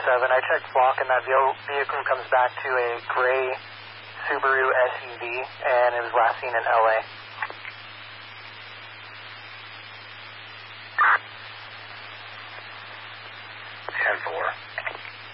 I checked flock, and that vehicle comes back to a gray Subaru SUV, and it was last seen in LA. Ten-4.